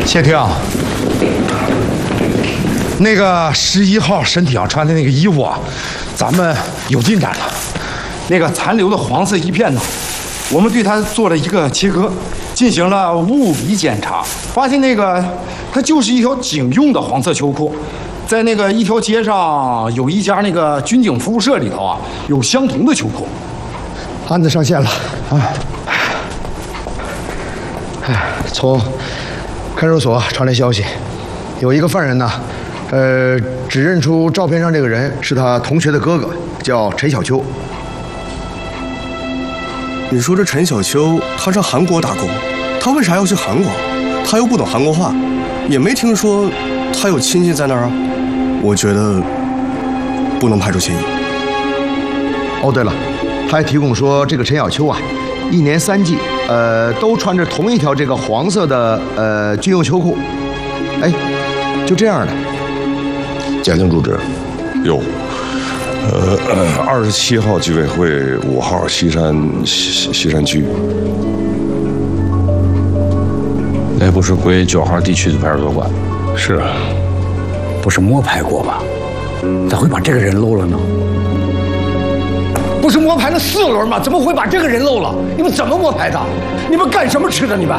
谢霆，那个11号身体上穿的那个衣服啊，咱们有进展了。那个残留的黄色一片呢，我们对它做了一个切割，进行了物理检查，发现那个它就是一条警用的黄色秋裤，在那个一条街上有一家那个军警服务社里头啊，有相同的秋裤。 案子上线了啊！从看守所传来消息，有一个犯人呢，指认出照片上这个人是他同学的哥哥，叫陈小秋。 你说这陈小秋他上韩国打工，他为啥要去韩国？他又不懂韩国话，也没听说他有亲戚在那儿啊。我觉得不能排除嫌疑。 哦，对了，他还提供说这个陈小秋啊，1年3季，都穿着同一条这个黄色的军用秋裤。哎，就这样的。 家庭住址有，27号居委会5号西山区。 那不是归9号地区的派出所管？ 是啊，不是摸排过吧？咋会把这个人漏了呢？不是摸排了4轮吗？怎么会把这个人漏了？你们怎么摸排的？你们干什么吃的？你们？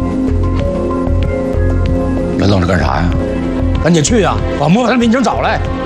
那愣着干啥呀？赶紧去呀，把摸排的民警找来。